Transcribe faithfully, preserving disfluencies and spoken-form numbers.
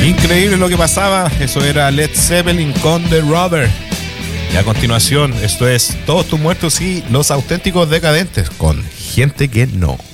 Increíble lo que pasaba. Eso era Led Zeppelin con The Rover. Y a continuación, esto es Todos tus muertos y Los Auténticos Decadentes con Gente que no.